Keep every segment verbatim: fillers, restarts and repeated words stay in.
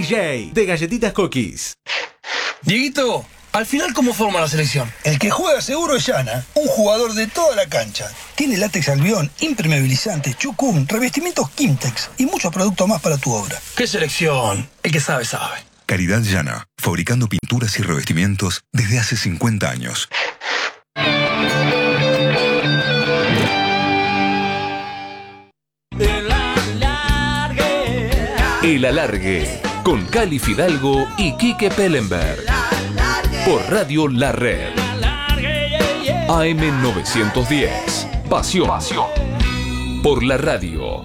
J de Galletitas Cookies. Dieguito, al final, ¿cómo forma la selección? El que juega seguro es Yana, un jugador de toda la cancha. Tiene látex albión, impermeabilizante, chucum, revestimientos Kimtex y muchos productos más para tu obra. ¿Qué selección? El que sabe, sabe. Calidad Yana, fabricando pinturas y revestimientos desde hace cincuenta años. El Alargue, con Cali Fidalgo y Quique Pellenberg. Por Radio La Red. A M novecientos diez. Pasión. Pasión. Por la radio.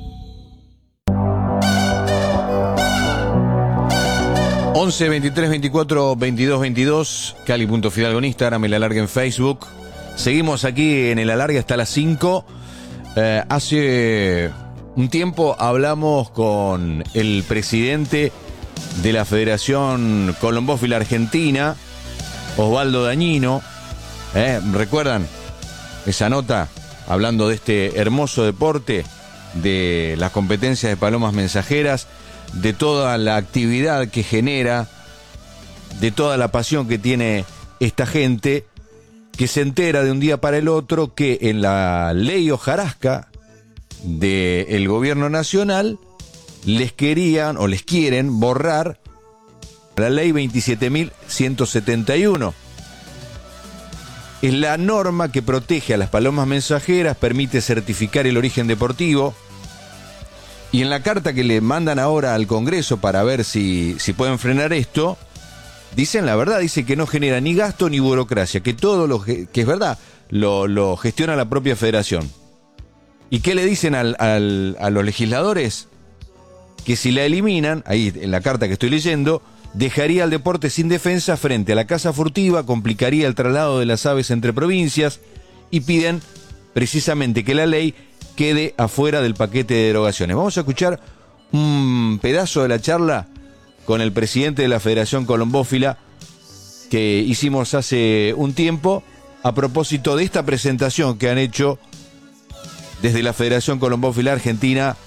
once, veintitrés, veinticuatro, veintidós, veintidós. Cali.Fidalgo en Instagram, El Alargue en Facebook. Seguimos aquí en El Alargue hasta las cinco. Eh, hace un tiempo hablamos con el presidente de la Federación Colombófila Argentina, Osvaldo Dañino. ¿Eh? ¿Recuerdan esa nota hablando de este hermoso deporte, de las competencias de palomas mensajeras, de toda la actividad que genera, de toda la pasión que tiene esta gente, que se entera de un día para el otro que en la ley hojarasca del gobierno nacional les querían o les quieren borrar la ley veintisiete mil ciento setenta y uno? Es la norma que protege a las palomas mensajeras, permite certificar el origen deportivo, y en la carta que le mandan ahora al Congreso para ver si, si pueden frenar esto, dicen la verdad, dice que no genera ni gasto ni burocracia, que todo lo que es verdad lo, lo gestiona la propia federación. ¿Y qué le dicen al, al, a los legisladores? Que si la eliminan, ahí en la carta que estoy leyendo, dejaría al deporte sin defensa frente a la caza furtiva, complicaría el traslado de las aves entre provincias, y piden precisamente que la ley quede afuera del paquete de derogaciones. Vamos a escuchar un pedazo de la charla con el presidente de la Federación Colombófila que hicimos hace un tiempo a propósito de esta presentación que han hecho desde la Federación Colombófila Argentina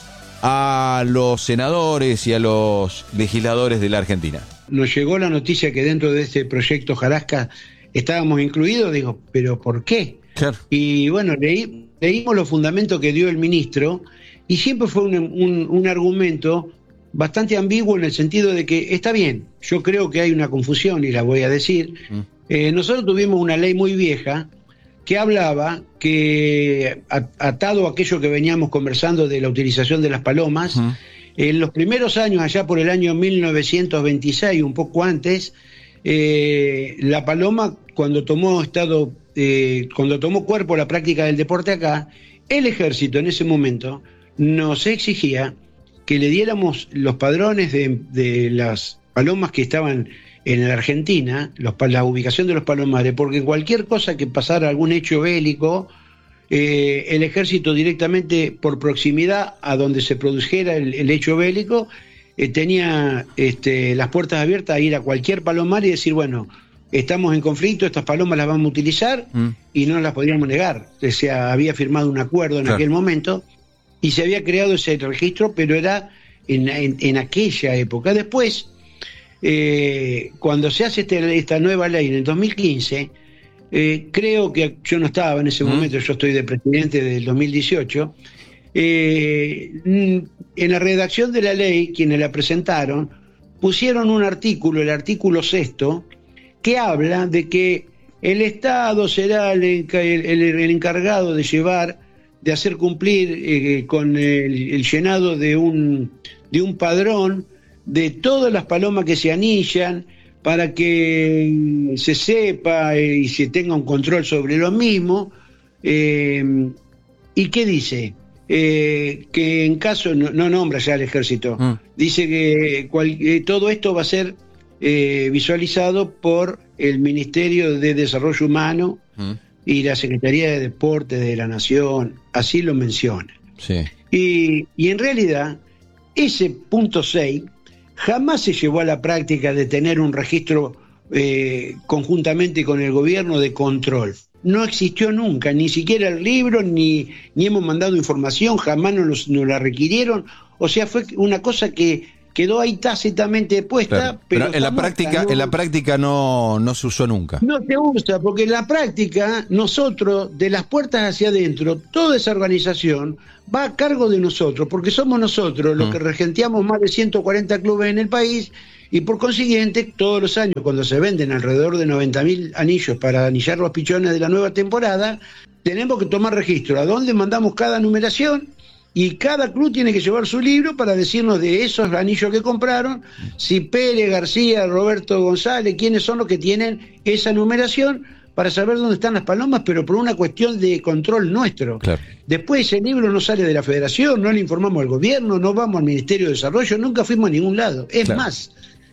a los senadores y a los legisladores de la Argentina. Nos llegó la noticia que dentro de este proyecto Hojarasca estábamos incluidos, digo, ¿pero por qué? Claro. Y bueno, leí, leímos los fundamentos que dio el ministro y siempre fue un, un, un argumento bastante ambiguo en el sentido de que está bien, yo creo que hay una confusión y la voy a decir. Mm. Eh, nosotros tuvimos una ley muy vieja que hablaba que, atado a aquello que veníamos conversando de la utilización de las palomas, uh-huh. en los primeros años, allá por el año mil novecientos veintiséis, un poco antes, eh, la paloma, cuando tomó estado, eh, cuando tomó cuerpo la práctica del deporte acá, el ejército en ese momento nos exigía que le diéramos los padrones de, de las palomas que estaban en la Argentina, los, la ubicación de los palomares, porque en cualquier cosa que pasara, algún hecho bélico, eh, el ejército directamente, por proximidad a donde se produjera el, el hecho bélico, eh, tenía este, las puertas abiertas a ir a cualquier palomar y decir, bueno, estamos en conflicto, estas palomas las vamos a utilizar, mm. y no las podríamos negar. O sea, había firmado un acuerdo en claro. aquel momento y se había creado ese registro, pero era en, en, en aquella época. Después, Eh, cuando se hace este, esta nueva ley en el dos mil quince, eh, creo que yo no estaba en ese momento, yo estoy de presidente del dos mil dieciocho, eh, en la redacción de la ley, quienes la presentaron, pusieron un artículo, el artículo sexto, que habla de que el Estado será el, el, el encargado de llevar, de hacer cumplir eh, con el, el llenado de un, de un padrón de todas las palomas que se anillan, para que se sepa y se tenga un control sobre lo mismo. Eh, ¿Y qué dice? Eh, que en caso, no, no nombra ya al ejército, mm. dice que cual, eh, todo esto va a ser eh, visualizado por el Ministerio de Desarrollo Humano mm. y la Secretaría de Deportes de la Nación, así lo menciona. Sí. Y, y en realidad, ese punto seis jamás se llevó a la práctica de tener un registro eh, conjuntamente con el gobierno de control. No existió nunca, ni siquiera el libro, ni, ni hemos mandado información, jamás nos, nos la requirieron. O sea, fue una cosa que quedó ahí tácitamente puesta, Claro. pero, Pero en la práctica, no, en la práctica no, no se usó nunca. no se usa, porque en la práctica nosotros, de las puertas hacia adentro, toda esa organización va a cargo de nosotros, porque somos nosotros los Mm. que regenteamos más de ciento cuarenta clubes en el país, y por consiguiente, todos los años, cuando se venden alrededor de noventa mil anillos para anillar los pichones de la nueva temporada, tenemos que tomar registro a dónde mandamos cada numeración, y cada club tiene que llevar su libro para decirnos de esos anillos que compraron, si Pérez, García, Roberto González, quiénes son los que tienen esa numeración, para saber dónde están las palomas, pero por una cuestión de control nuestro. Claro. Después ese libro no sale de la federación, no le informamos al gobierno, no vamos al Ministerio de Desarrollo, nunca fuimos a ningún lado. Es Claro. más,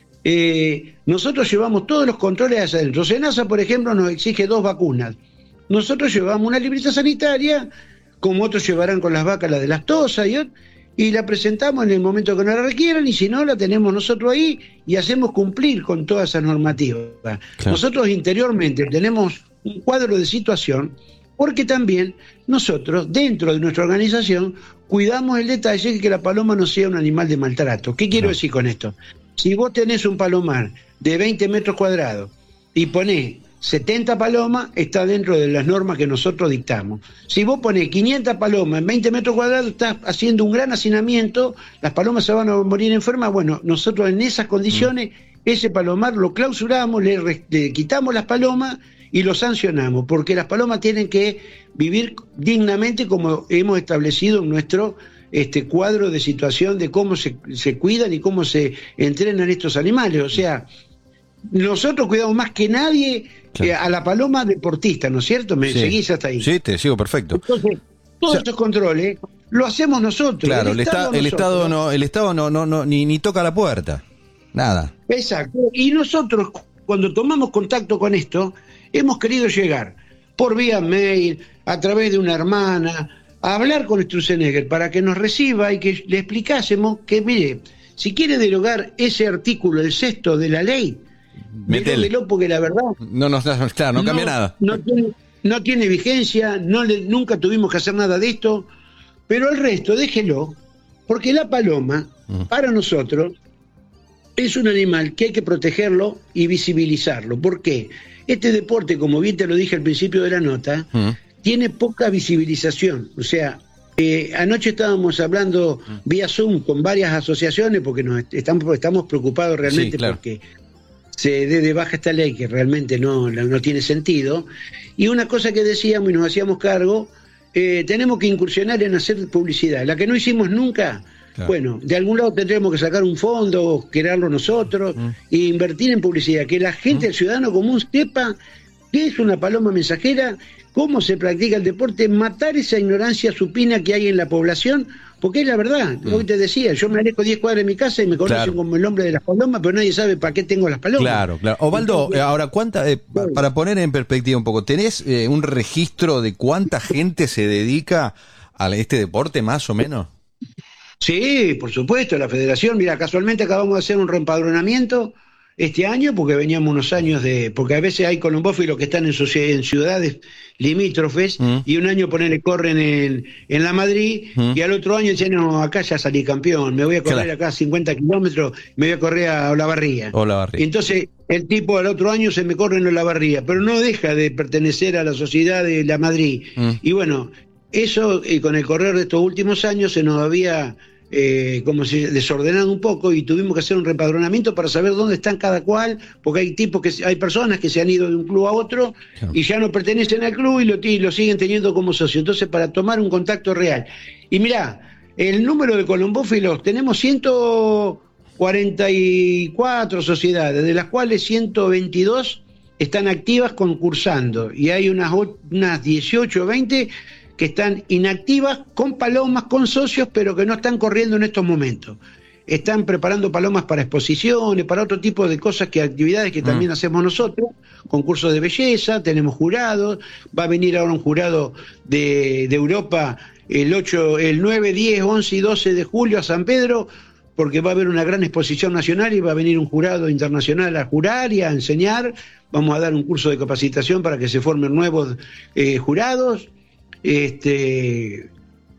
eh, nosotros llevamos todos los controles hacia adentro. SENASA, por ejemplo, nos exige dos vacunas. Nosotros llevamos una libreta sanitaria, como otros llevarán con las vacas la de las tosas, y, y la presentamos en el momento que nos la requieran, y si no, la tenemos nosotros ahí y hacemos cumplir con todas esas normativas. Claro. Nosotros interiormente tenemos un cuadro de situación, porque también nosotros, dentro de nuestra organización, cuidamos el detalle de que la paloma no sea un animal de maltrato. ¿Qué quiero Claro. decir con esto? Si vos tenés un palomar de veinte metros cuadrados y ponés setenta palomas, está dentro de las normas que nosotros dictamos. Si vos ponés quinientas palomas en veinte metros cuadrados, estás haciendo un gran hacinamiento, las palomas se van a morir enfermas. Bueno, nosotros en esas condiciones, ese palomar lo clausuramos, le, re- le quitamos las palomas y lo sancionamos, porque las palomas tienen que vivir dignamente como hemos establecido en nuestro este cuadro de situación de cómo se, se cuidan y cómo se entrenan estos animales. O sea, nosotros cuidamos más que nadie Claro. eh, a la paloma deportista, ¿no es cierto? ¿Me Sí. seguís hasta ahí? Sí, te sigo perfecto. Entonces, todos O sea, estos controles lo hacemos nosotros. Claro, el, esta- el nosotros. Estado no, el Estado no, no, no ni, ni toca la puerta. Nada. Exacto. Y nosotros, cuando tomamos contacto con esto, hemos querido llegar por vía mail, a través de una hermana, a hablar con Sturzenegger para que nos reciba y que le explicásemos que, mire, si quiere derogar ese artículo, el sexto de la ley, Metele. deróguelo, porque la verdad No, no, claro, no cambia nada. No tiene, no tiene vigencia, no le, nunca tuvimos que hacer nada de esto, pero el resto déjelo, porque la paloma, Mm. para nosotros, es un animal que hay que protegerlo y visibilizarlo. ¿Por qué? Este deporte, como bien te lo dije al principio de la nota, Mm. tiene poca visibilización. O sea, eh, anoche estábamos hablando vía Zoom con varias asociaciones porque nos estamos, estamos preocupados realmente Sí, claro. porque se dé de baja esta ley que realmente no, no tiene sentido. Y una cosa que decíamos y nos hacíamos cargo, eh, tenemos que incursionar en hacer publicidad, la que no hicimos nunca. Claro. Bueno, de algún lado tendremos que sacar un fondo, crearlo nosotros, e invertir en publicidad, que la gente, el ciudadano común, sepa qué es una paloma mensajera, cómo se practica el deporte, matar esa ignorancia supina que hay en la población, porque es la verdad. Lo que te decía, yo me alejo diez cuadras de mi casa y me conocen Claro. como el hombre de las palomas, pero nadie sabe para qué tengo las palomas. Claro, claro. Osvaldo, Entonces, eh, ahora, ¿cuánta, eh, pa- Bueno. para poner en perspectiva un poco, ¿tenés eh, un registro de cuánta gente se dedica a este deporte, más o menos? Sí, por supuesto, la federación, mira, casualmente acabamos de hacer un reempadronamiento este año, porque veníamos unos años de, porque a veces hay colombófilos que están en, socie- en ciudades limítrofes, Mm. y un año ponele corren en, en la Madrid, Mm. y al otro año dicen, no, acá ya salí campeón, me voy a correr Claro. acá cincuenta kilómetros, me voy a correr a Olavarría. Olavarría. Y entonces el tipo al otro año se me corre en Olavarría, pero no deja de pertenecer a la sociedad de la Madrid. Mm. Y bueno, eso eh, con el correr de estos últimos años se nos había eh, como se desordenado un poco y tuvimos que hacer un repadronamiento para saber dónde están cada cual, porque hay tipos que hay personas que se han ido de un club a otro Claro. y ya no pertenecen al club y lo, y lo siguen teniendo como socio. Entonces, para tomar un contacto real. Y mirá, el número de colombófilos, tenemos ciento cuarenta y cuatro sociedades, de las cuales ciento veintidós están activas concursando, y hay unas, o- unas dieciocho o veinte que están inactivas con palomas, con socios, pero que no están corriendo en estos momentos. Están preparando palomas para exposiciones, para otro tipo de cosas, que actividades que también hacemos nosotros, concursos de belleza, tenemos jurados, va a venir ahora un jurado de, de Europa el ocho, el nueve, diez, once y doce de julio a San Pedro, porque va a haber una gran exposición nacional y va a venir un jurado internacional a jurar y a enseñar. Vamos a dar un curso de capacitación para que se formen nuevos eh, jurados. Este,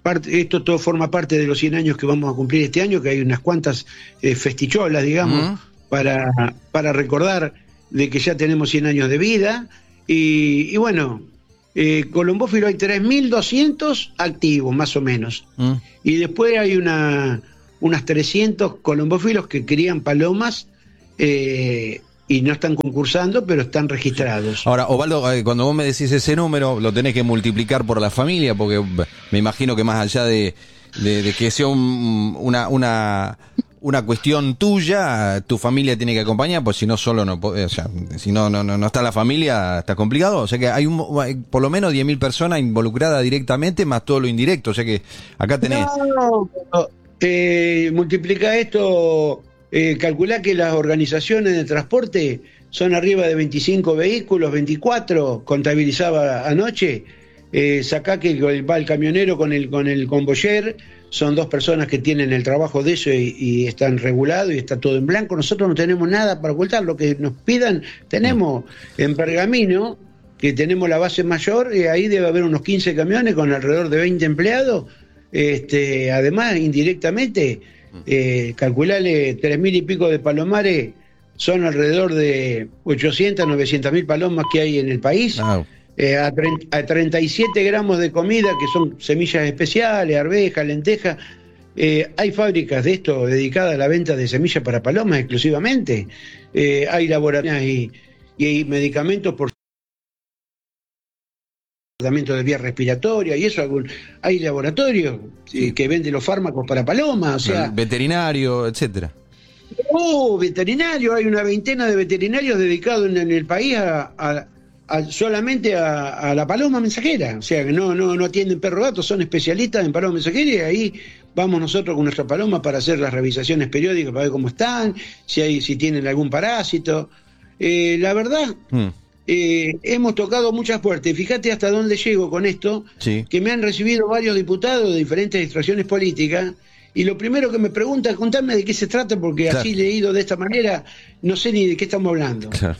parte, esto todo forma parte de los cien años que vamos a cumplir este año, que hay unas cuantas eh, festicholas, digamos, uh-huh. para, para recordar de que ya tenemos cien años de vida. Y, y bueno, eh, colombófilo hay tres mil doscientos activos, más o menos. Uh-huh. Y después hay una, unas trescientos colombófilos que crían palomas, eh, y no están concursando, pero están registrados. Ahora, Osvaldo, cuando vos me decís ese número, lo tenés que multiplicar por la familia, porque me imagino que más allá de, de, de que sea un, una, una, una cuestión tuya, tu familia tiene que acompañar, pues si no solo no, o sea, si no, no, no está la familia, está complicado. O sea que hay, un, hay por lo menos diez mil personas involucradas directamente, más todo lo indirecto. O sea que acá tenés... No, no, eh, multiplica esto... Eh, calculá que las organizaciones de transporte son arriba de veinticinco vehículos, veinticuatro, contabilizaba anoche. Eh, sacá que va el camionero con el con el convoyer, son dos personas que tienen el trabajo de eso y, y están regulados y está todo en blanco. Nosotros no tenemos nada para ocultar, lo que nos pidan tenemos en Pergamino, que tenemos la base mayor, y ahí debe haber unos quince camiones con alrededor de veinte empleados. Este, además, indirectamente... Eh, calculale tres mil y pico de palomares, son alrededor de ochocientas, novecientas mil palomas que hay en el país. Wow. eh, a, a treinta y siete gramos de comida, que son semillas especiales, arvejas, lentejas. Eh, hay fábricas de esto dedicadas a la venta de semillas para palomas exclusivamente. Eh, hay laboratorios y, y hay medicamentos por tratamiento de vía respiratoria y eso. Hay laboratorios sí. eh, que venden los fármacos para palomas, o sea, el veterinario, etcétera. Oh, veterinario, hay una veintena de veterinarios dedicados en, en el país a, a, a solamente a, a la paloma mensajera, o sea que no, no, no atienden perro gato, son especialistas en paloma mensajera, y ahí vamos nosotros con nuestra paloma para hacer las revisaciones periódicas para ver cómo están, si hay, si tienen algún parásito. Eh, la verdad. Hmm. Eh, hemos tocado muchas puertas. Fíjate hasta dónde llego con esto, sí. que me han recibido varios diputados de diferentes extracciones políticas, y lo primero que me preguntan, contame de qué se trata, porque claro. así leído de esta manera no sé ni de qué estamos hablando. Claro.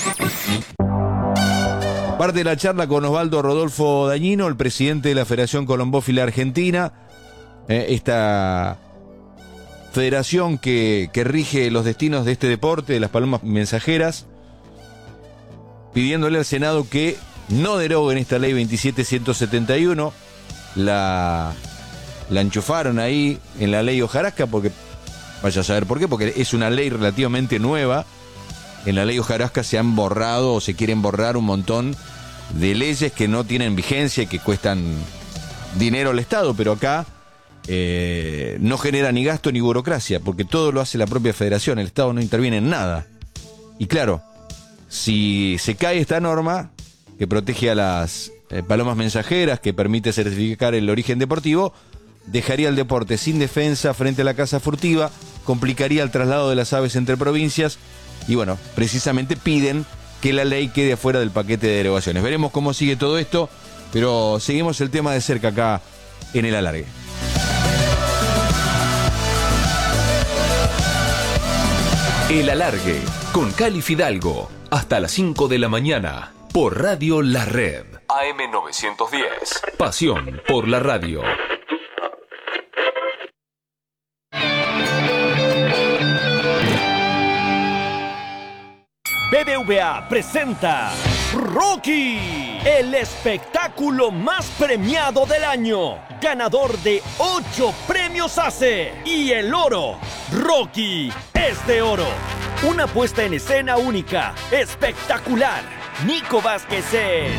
Parte de la charla con Osvaldo Rodolfo Dañino, el presidente de la Federación Colombófila Argentina, eh, esta federación que, que rige los destinos de este deporte, de las palomas mensajeras, pidiéndole al Senado que no deroguen esta ley veintisiete mil ciento setenta y uno. La, la enchufaron ahí en la ley hojarasca, porque vaya a saber por qué, porque es una ley relativamente nueva. En la ley hojarasca se han borrado o se quieren borrar un montón de leyes que no tienen vigencia y que cuestan dinero al Estado, pero acá eh, no genera ni gasto ni burocracia, porque todo lo hace la propia federación, el Estado no interviene en nada. Y claro, si se cae esta norma que protege a las eh, palomas mensajeras, que permite certificar el origen deportivo, dejaría el deporte sin defensa frente a la caza furtiva, complicaría el traslado de las aves entre provincias y bueno, precisamente piden que la ley quede afuera del paquete de derogaciones. Veremos cómo sigue todo esto, pero seguimos el tema de cerca acá en El Alargue. El Alargue, con Cali Fidalgo, hasta las cinco de la mañana, por Radio La Red. A M novecientos diez. Pasión por la radio. B B V A presenta Rocky, el espectáculo más premiado del año, ganador de ocho premios A C E y el oro. Rocky es de oro. Una puesta en escena única, espectacular. Nico Vázquez es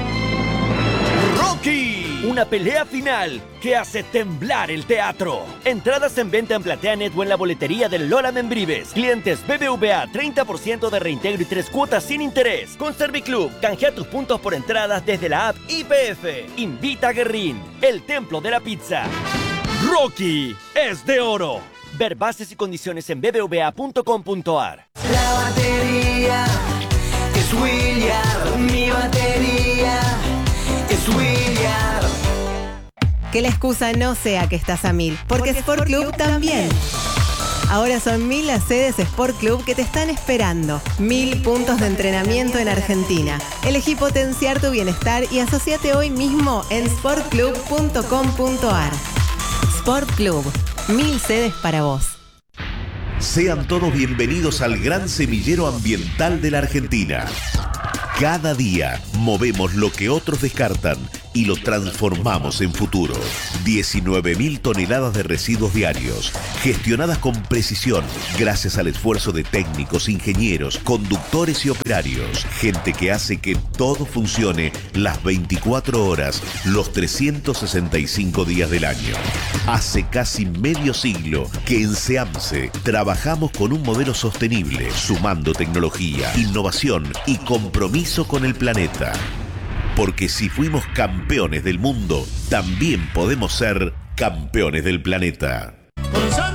Rocky. Una pelea final que hace temblar el teatro. Entradas en venta en PlateaNet o en la boletería del Lola Membrives. Clientes B B V A, treinta por ciento de reintegro y tres cuotas sin interés. Con Serviclub, canjea tus puntos por entradas desde la app I P F. Invita a Guerrín, el templo de la pizza. Rocky es de oro. Ver bases y condiciones en b b v a punto com punto a r. La batería es William, mi batería es William. Que la excusa no sea que estás a mil, porque, porque Sport Club también. Ahora son mil las sedes Sport Club que te están esperando. Mil puntos de entrenamiento en Argentina. Elegí potenciar tu bienestar y asociate hoy mismo en sport club punto com punto ar. Sport Club. Mil sedes para vos. Sean todos bienvenidos al gran semillero ambiental de la Argentina. Cada día movemos lo que otros descartan y lo transformamos en futuro. diecinueve mil toneladas de residuos diarios, gestionadas con precisión, gracias al esfuerzo de técnicos, ingenieros, conductores y operarios. Gente que hace que todo funcione las veinticuatro horas, los trescientos sesenta y cinco días del año. Hace casi medio siglo que en SEAMSE trabajamos con un modelo sostenible, sumando tecnología, innovación y compromiso con el planeta. Porque si fuimos campeones del mundo, también podemos ser campeones del planeta.